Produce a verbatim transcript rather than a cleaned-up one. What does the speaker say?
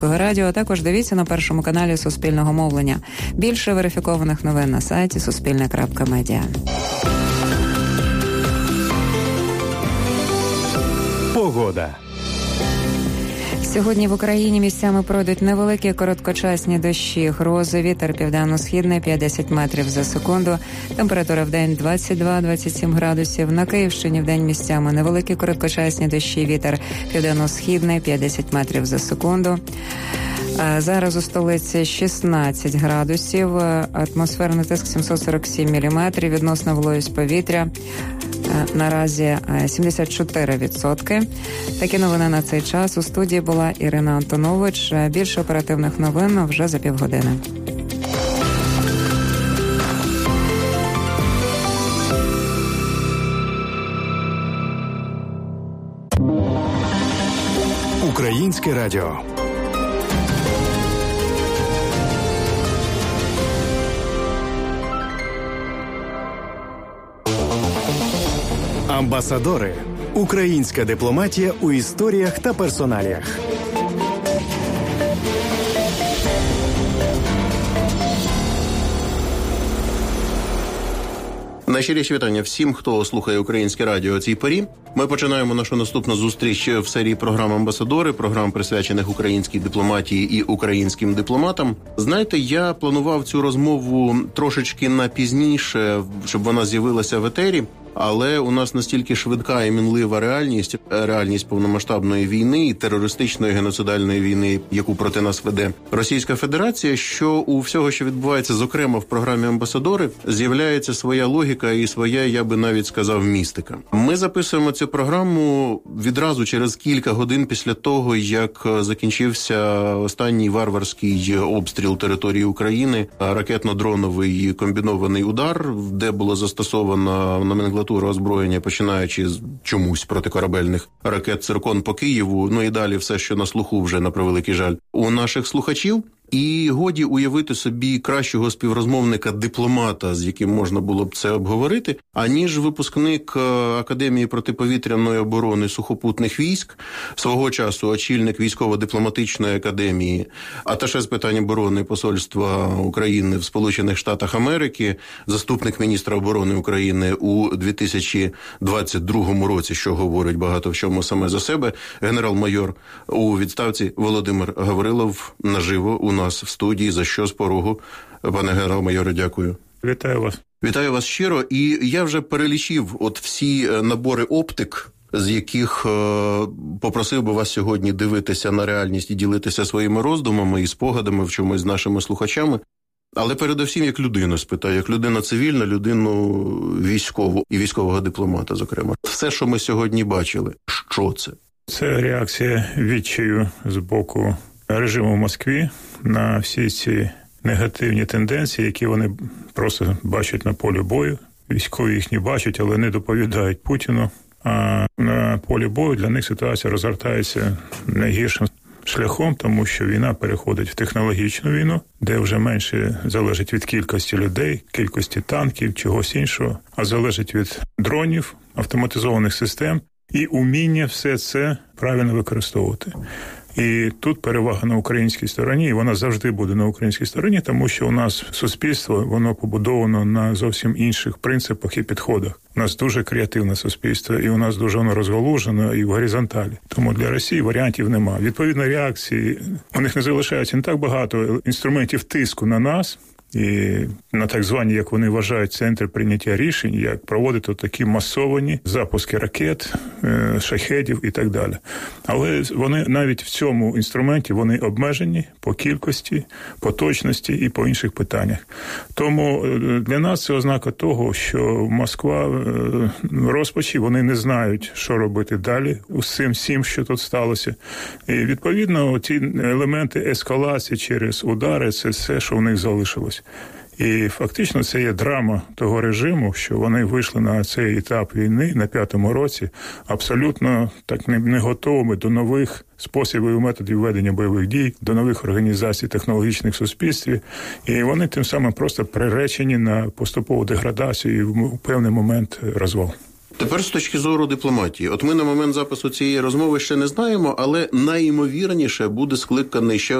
Радіо, а також дивіться на першому каналі Суспільного мовлення. Більше верифікованих новин на сайті суспільне крапка медіа. Погода. Сьогодні в Україні місцями пройдуть невеликі короткочасні дощі, грози, вітер південно-східний п'ять-десять метрів за секунду. Температура в день двадцять два - двадцять сім градусів. На Київщині в день місцями невеликі короткочасні дощі, вітер південно-східний п'ять-десять метрів за секунду. Зараз у столиці шістнадцять градусів, атмосферний тиск сімсот сорок сім міліметрів, відносна вологість повітря наразі сімдесят чотири відсотки. Такі новини на цей час. У студії була Ірина Антонович. Більше оперативних новин вже за півгодини. Українське радіо. Амбасадори. Українська дипломатія у історіях та персоналіях. Найщиріші вітання всім, хто слухає Українське радіо о цій порі. Ми починаємо нашу наступну зустріч в серії програм «Амбасадори», програм, присвячених українській дипломатії і українським дипломатам. Знаєте, я планував цю розмову трошечки на пізніше, щоб вона з'явилася в етері. Але у нас настільки швидка і мінлива реальність, реальність повномасштабної війни і терористичної геноцидальної війни, яку проти нас веде Російська Федерація, що у всього, що відбувається, зокрема в програмі «Амбасадори», з'являється своя логіка і своя, я би навіть сказав, містика. Ми записуємо цю програму відразу через кілька годин після того, як закінчився останній варварський обстріл території України, ракетно-дроновий комбінований удар, де було застосовано номенклатуру озброєння, починаючи з чомусь протикорабельних ракет «Циркон» по Києву, ну і далі все, що на слуху вже, на превеликий жаль, у наших слухачів. І годі уявити собі кращого співрозмовника-дипломата, з яким можна було б це обговорити, аніж випускник Академії протиповітряної оборони сухопутних військ, свого часу очільник військово-дипломатичної академії, аташе з питань оборони Посольства України в Сполучених Штатах Америки, заступник міністра оборони України у дві тисячі двадцять другому році, що говорить багато в чому саме за себе, генерал-майор у відставці Володимир Гаврилов наживо у нас в студії. За що з порогу, пане генерал-майоре, дякую. Вітаю вас. Вітаю вас щиро. І я вже перелічив от всі набори оптик, з яких е, попросив би вас сьогодні дивитися на реальність і ділитися своїми роздумами і спогадами в чомусь з нашими слухачами. Але передусім як людину спитаю, як людина цивільна, людину військову і військового дипломата, зокрема. Все, що ми сьогодні бачили, що це? Це реакція відчаю з боку режиму в Москві на всі ці негативні тенденції, які вони просто бачать на полі бою. Військові їх не бачать, але не доповідають Путіну. А на полі бою для них ситуація розгортається найгіршим шляхом, тому що війна переходить в технологічну війну, де вже менше залежить від кількості людей, кількості танків, чогось іншого, а залежить від дронів, автоматизованих систем і уміння все це правильно використовувати. І тут перевага на українській стороні, і вона завжди буде на українській стороні, тому що у нас суспільство, воно побудовано на зовсім інших принципах і підходах. У нас дуже креативне суспільство, і у нас дуже воно розгалужено і в горизонталі. Тому для Росії варіантів нема. Відповідно, реакції, у них не залишається не так багато інструментів тиску на нас, і на так звані, як вони вважають, центри прийняття рішень, як проводити такі масовані запуски ракет, шахедів і так далі. Але вони навіть в цьому інструменті вони обмежені по кількості, по точності і по інших питаннях. Тому для нас це ознака того, що Москва в розпачі, вони не знають, що робити далі з цим всім, що тут сталося. І відповідно ці елементи ескалації через удари – це все, що в них залишилось. І фактично це є драма того режиму, що вони вийшли на цей етап війни на п'ятому році абсолютно так не, не готовими до нових способів і методів ведення бойових дій, до нових організацій технологічних суспільств. І вони тим самим просто приречені на поступову деградацію і в певний момент розвал. Тепер з точки зору дипломатії. От ми на момент запису цієї розмови ще не знаємо, але найімовірніше буде скликаний ще